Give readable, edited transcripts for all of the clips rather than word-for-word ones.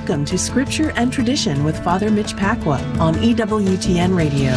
Welcome to Scripture and Tradition with Father Mitch Pacwa on EWTN Radio.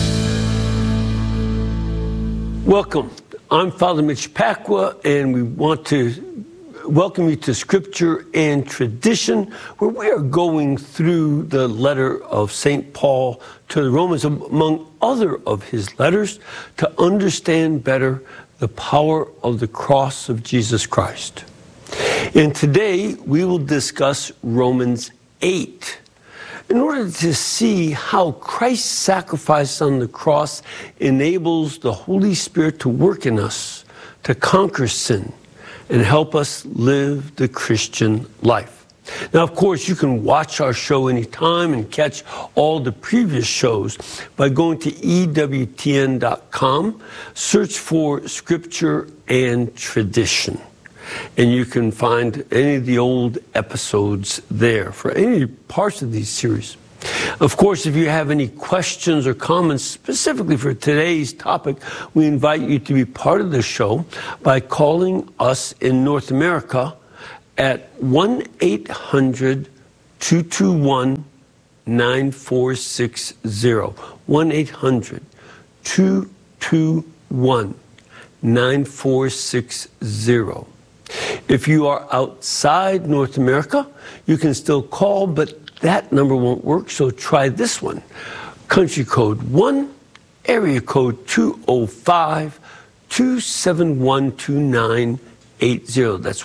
Welcome. I'm Father Mitch Pacwa, and we want to welcome you to Scripture and Tradition, where we are going through the letter of St. Paul to the Romans, among other of his letters, to understand better the power of the cross of Jesus Christ. And today we will discuss Romans 8. In order to see how Christ's sacrifice on the cross enables the Holy Spirit to work in us, to conquer sin, and help us live the Christian life. Now, of course, you can watch our show anytime and catch all the previous shows by going to EWTN.com, search for Scripture and Tradition. And you can find any of the old episodes there for any parts of these series. Of course, if you have any questions or comments specifically for today's topic, we invite you to be part of the show by calling us in North America at 1-800-221-9460. 1-800-221-9460. If you are outside North America, you can still call, but that number won't work, so try this one. Country code 1, area code 205-271-2980. That's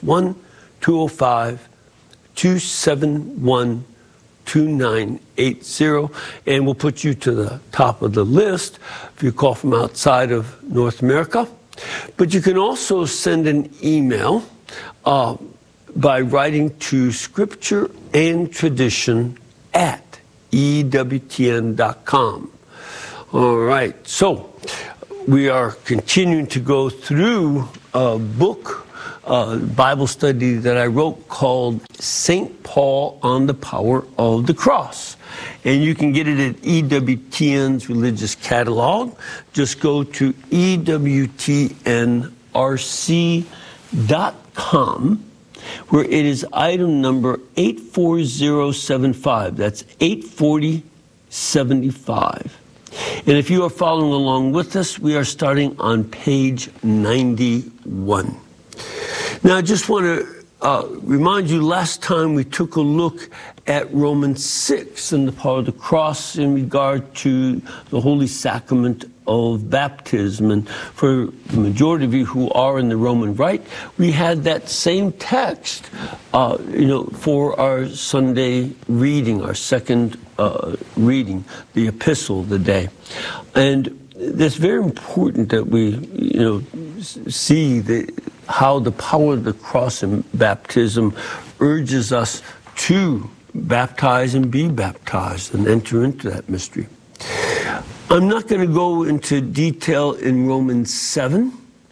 1-205-271-2980. And we'll put you to the top of the list if you call from outside of North America. But you can also send an email by writing to Scripture and Tradition at EWTN.com. All right, so we are continuing to go through a book, Bible study that I wrote called St. Paul on the Power of the Cross. And you can get it at EWTN's Religious Catalog. Just go to EWTNRC.com, where it is item number 84075. That's 84075. And if you are following along with us, we are starting on page 91. Now, I just want to remind you, last time we took a look at Romans 6 and the power of the cross in regard to the Holy Sacrament of baptism. And for the majority of you who are in the Roman Rite, we had that same text, for our Sunday reading, our second reading, the epistle of the day. And it's very important that we, see how the power of the cross in baptism urges us to baptize and be baptized and enter into that mystery. I'm not going to go into detail in Romans 7,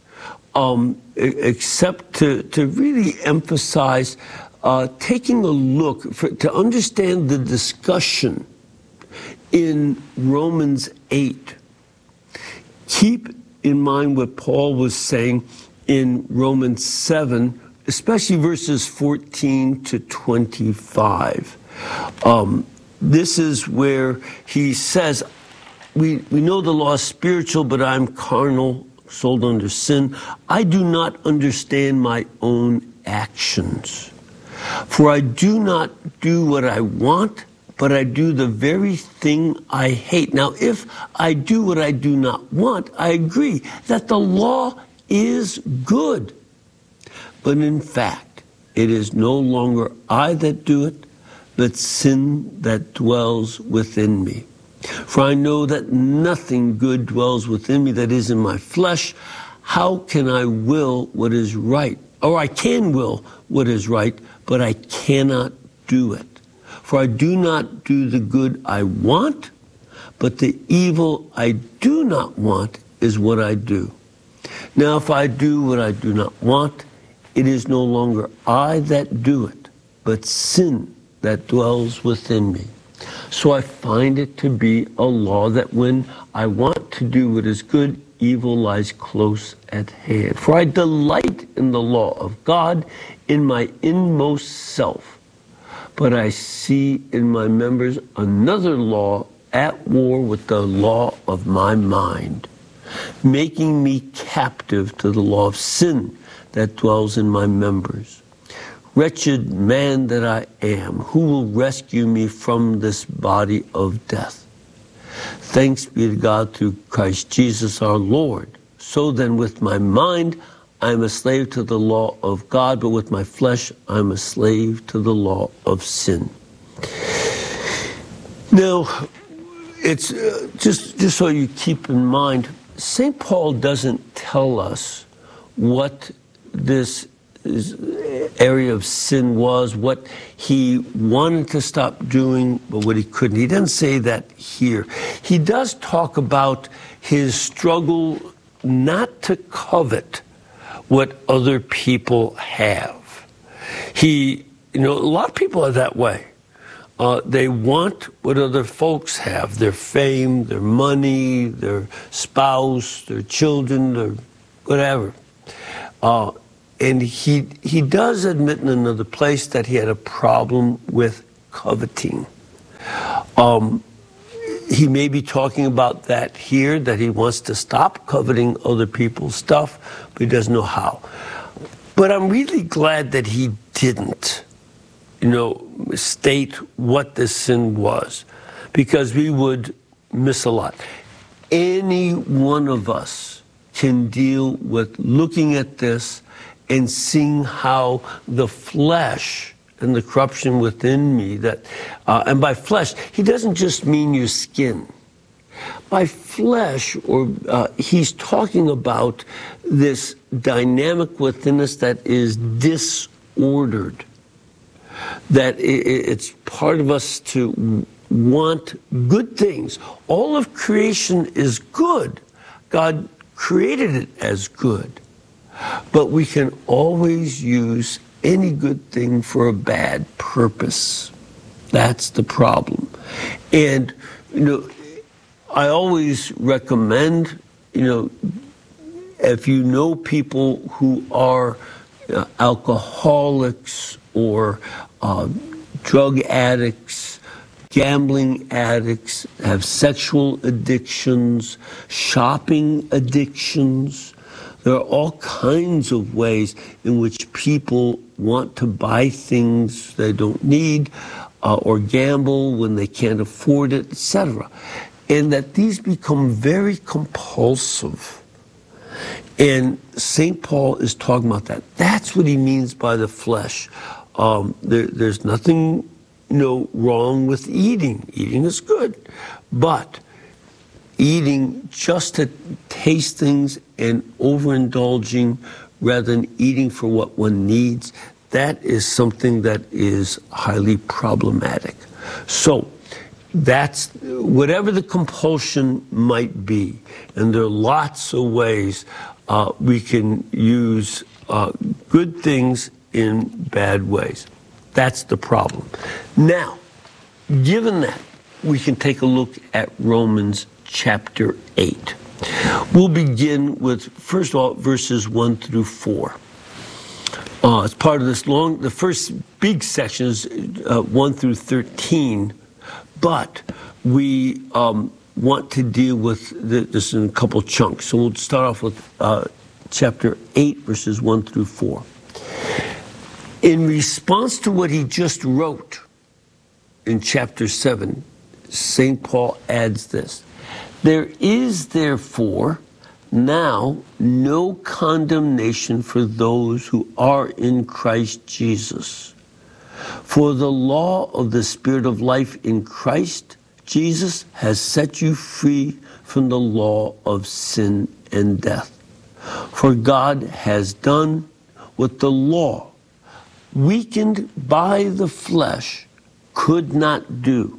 except to really emphasize taking a look to understand the discussion in Romans 8. Keep in mind what Paul was saying in Romans 7, especially verses 14 to 25. This is where he says, we know the law is spiritual, but I'm carnal, sold under sin. I do not understand my own actions. For I do not do what I want, but I do the very thing I hate. Now, if I do what I do not want, I agree that the law is good. But in fact, it is no longer I that do it, but sin that dwells within me. For I know that nothing good dwells within me that is in my flesh. How can I will what is right? Or I can will what is right, but I cannot do it. For I do not do the good I want, but the evil I do not want is what I do. Now, if I do what I do not want, it is no longer I that do it, but sin that dwells within me. So I find it to be a law that when I want to do what is good, evil lies close at hand. For I delight in the law of God in my inmost self. But I see in my members another law at war with the law of my mind, making me captive to the law of sin that dwells in my members. Wretched man that I am, who will rescue me from this body of death? Thanks be to God through Christ Jesus our Lord. So then with my mind, I am a slave to the law of God, but with my flesh, I am a slave to the law of sin. Now, it's just so you keep in mind, St. Paul doesn't tell us what this area of sin was, what he wanted to stop doing, but what he couldn't. He doesn't say that here. He does talk about his struggle not to covet what other people have. A lot of people are that way. They want what other folks have, their fame, their money, their spouse, their children, their whatever. And he does admit in another place that he had a problem with coveting. He may be talking about that here, that he wants to stop coveting other people's stuff, but he doesn't know how. But I'm really glad that he didn't, state what this sin was, because we would miss a lot. Any one of us can deal with looking at this and seeing how the flesh and the corruption within me and by flesh, he doesn't just mean your skin. By flesh, he's talking about this dynamic within us that is disordered, that it's part of us to want good things. All of creation is good. God created it as good. But we can always use any good thing for a bad purpose. That's the problem. And, I always recommend, if you know people who are alcoholics or drug addicts, gambling addicts, have sexual addictions, shopping addictions. There are all kinds of ways in which people want to buy things they don't need or gamble when they can't afford it, etc. And that these become very compulsive. And St. Paul is talking about that. That's what he means by the flesh. There's nothing wrong with eating. Eating is good. But eating just to taste things and overindulging rather than eating for what one needs, that is something that is highly problematic. So that's whatever the compulsion might be, and there are lots of ways we can use good things in bad ways. That's the problem. Now, given that, we can take a look at Romans chapter 8. We'll begin with, first of all, verses 1 through 4. As part of this the first big section is 1 through 13, but we want to deal with this in a couple chunks. So we'll start off with chapter 8, verses 1 through 4. In response to what he just wrote in chapter 7, St. Paul adds this: there is therefore now no condemnation for those who are in Christ Jesus. For the law of the Spirit of life in Christ Jesus has set you free from the law of sin and death. For God has done what the law, weakened by the flesh, could not do.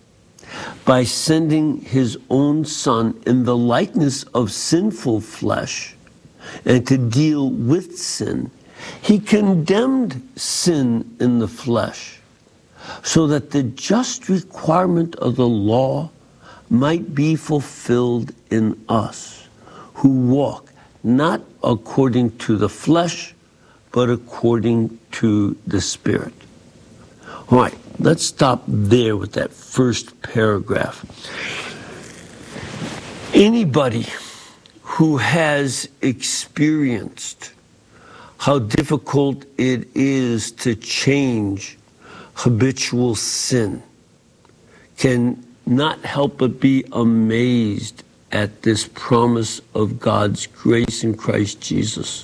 By sending his own Son in the likeness of sinful flesh, and to deal with sin, he condemned sin in the flesh, so that the just requirement of the law might be fulfilled in us, who walk not according to the flesh, but according to the Spirit. All right, let's stop there with that first paragraph. Anybody who has experienced how difficult it is to change habitual sin can not help but be amazed at this promise of God's grace in Christ Jesus.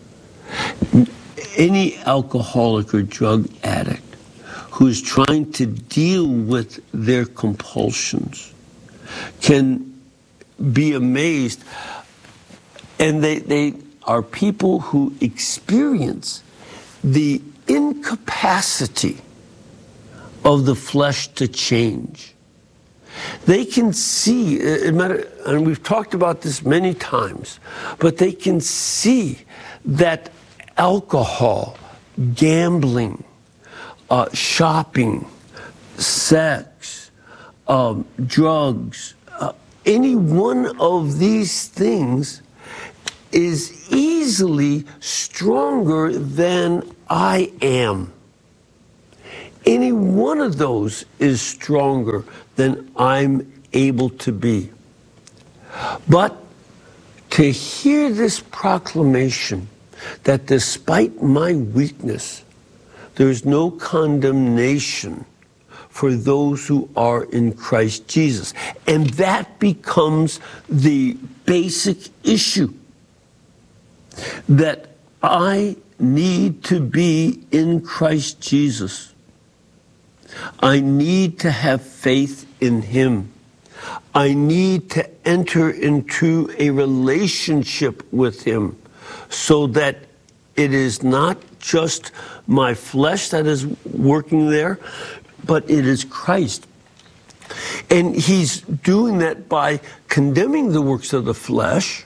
Any alcoholic or drug addict who's trying to deal with their compulsions can be amazed, and they are people who experience the incapacity of the flesh to change. They can see, and we've talked about this many times, but they can see that alcohol, gambling, shopping, sex, drugs, any one of these things is easily stronger than I am. Any one of those is stronger than I'm able to be. But to hear this proclamation that despite my weakness, there's no condemnation for those who are in Christ Jesus. And that becomes the basic issue, that I need to be in Christ Jesus. I need to have faith in Him. I need to enter into a relationship with Him so that it is not just my flesh that is working there, but it is Christ. And He's doing that by condemning the works of the flesh,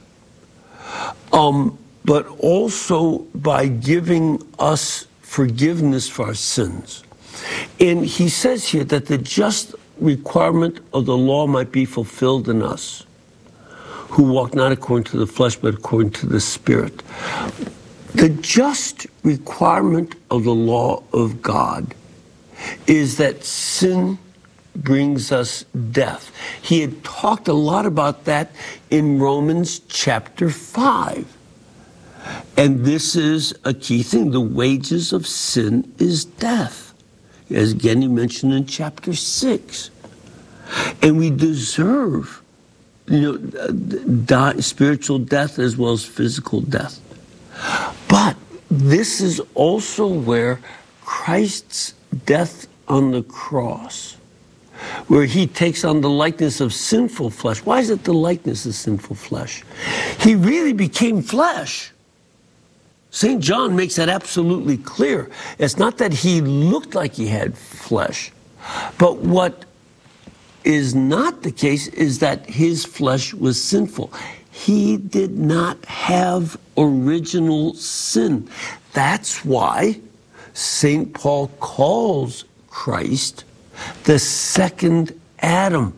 but also by giving us forgiveness for our sins. And He says here that the just requirement of the law might be fulfilled in us, who walk not according to the flesh, but according to the Spirit. The just requirement of the law of God is that sin brings us death. He had talked a lot about that in Romans chapter 5. And this is a key thing. The wages of sin is death, as again he mentioned in chapter 6. And we deserve, spiritual death as well as physical death. But this is also where Christ's death on the cross, where He takes on the likeness of sinful flesh. Why is it the likeness of sinful flesh? He really became flesh. St. John makes that absolutely clear. It's not that He looked like He had flesh, but what is not the case is that His flesh was sinful. He did not have original sin. That's why St. Paul calls Christ the second Adam.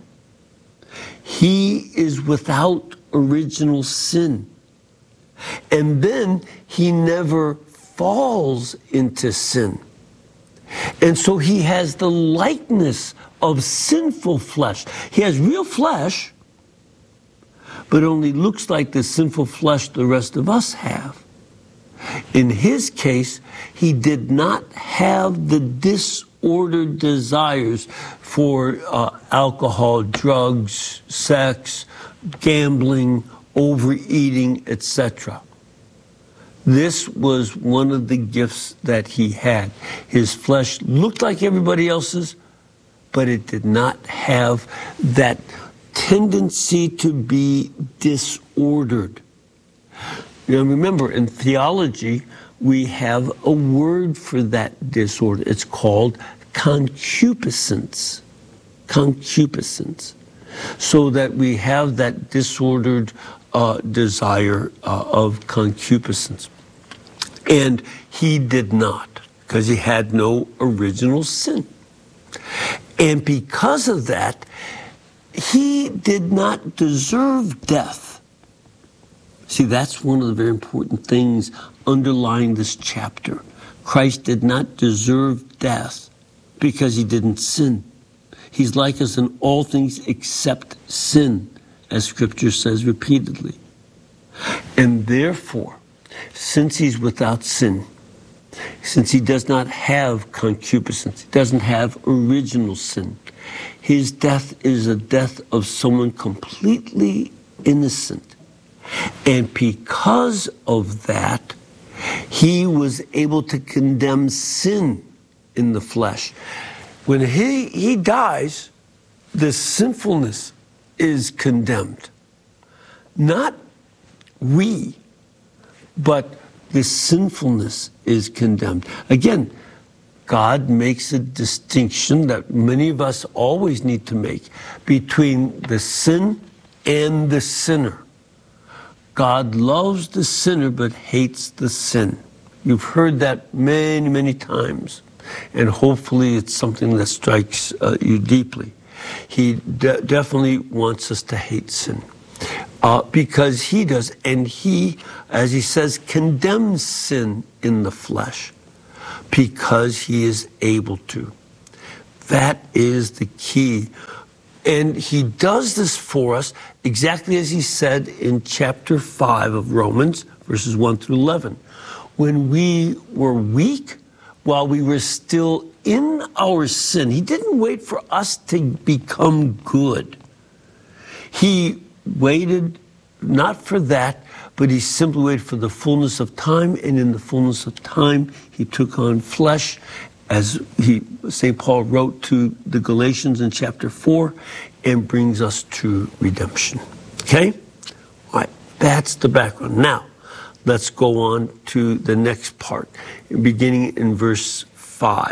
He is without original sin. And then He never falls into sin. And so He has the likeness of sinful flesh. He has real flesh, but only looks like the sinful flesh the rest of us have. In His case, He did not have the disordered desires for alcohol, drugs, sex, gambling, overeating, etc. This was one of the gifts that He had. His flesh looked like everybody else's, but it did not have that tendency to be disordered. Now remember, in theology, we have a word for that disorder. It's called concupiscence. Concupiscence. So that we have that disordered desire of concupiscence. And He did not, because He had no original sin. And because of that, He did not deserve death. See, that's one of the very important things underlying this chapter. Christ did not deserve death. because he didn't sin. He's like us in all things except sin, as Scripture says repeatedly. And therefore, since he's without sin, since he does not have concupiscence, he doesn't have original sin, his death is a death of someone completely innocent. And because of that, he was able to condemn sin in the flesh. When he dies, the sinfulness is condemned. Not we, but the sinfulness is condemned. Again, God makes a distinction that many of us always need to make between the sin and the sinner. God loves the sinner but hates the sin. You've heard that many, many times, and hopefully it's something that strikes you deeply. He definitely wants us to hate sin because he does, and he, as he says, condemns sin in the flesh because he is able to. That is the key. And he does this for us exactly as he said in chapter 5 of Romans, verses 1 through 11. When we were weak, while we were still in our sin, he didn't wait for us to become good. He waited not for that, but he simply waited for the fullness of time, and in the fullness of time, he took on flesh, as St. Paul wrote to the Galatians in chapter 4, and brings us to redemption. Okay? All right, that's the background. Now, let's go on to the next part, beginning in verse 5.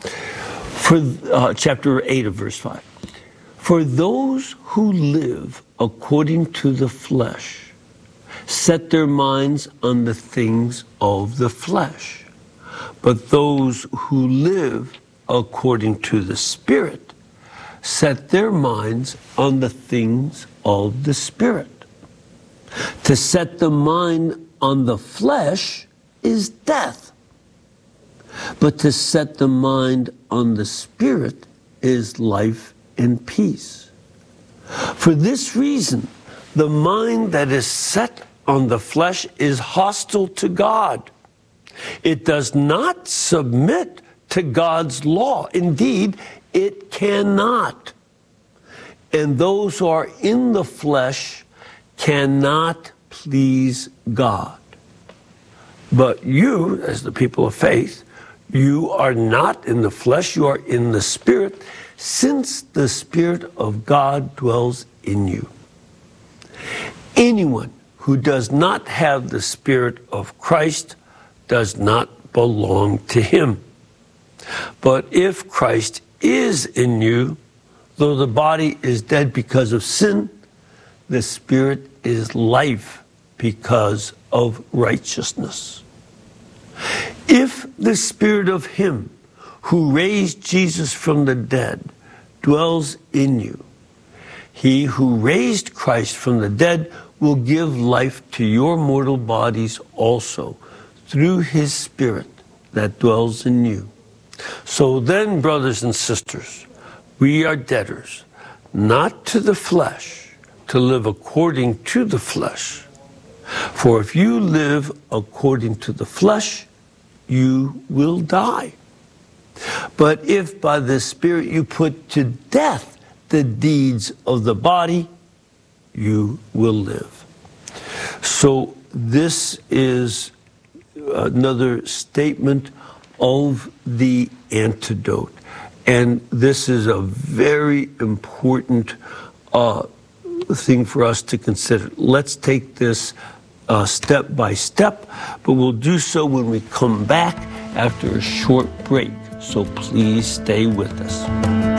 For chapter 8 of verse 5. For those who live according to the flesh set their minds on the things of the flesh. But those who live according to the Spirit set their minds on the things of the Spirit. To set the mind on the flesh is death, but to set the mind on the Spirit is life and peace. For this reason, the mind that is set on the flesh is hostile to God. It does not submit to God's law. Indeed, it cannot. And those who are in the flesh cannot please God. But you, as the people of faith, you are not in the flesh, you are in the Spirit, since the Spirit of God dwells in you. Anyone who does not have the Spirit of Christ does not belong to him. But if Christ is in you, though the body is dead because of sin, the Spirit is life because of righteousness. If the Spirit of him who raised Jesus from the dead dwells in you, he who raised Christ from the dead will give life to your mortal bodies also, through his Spirit that dwells in you. So then, brothers and sisters, we are debtors, not to the flesh, to live according to the flesh. For if you live according to the flesh, you will die. But if by the Spirit you put to death the deeds of the body, you will live. So this is another statement of the antidote. And this is a very important thing for us to consider. Let's take this step by step, but we'll do so when we come back after a short break. So please stay with us.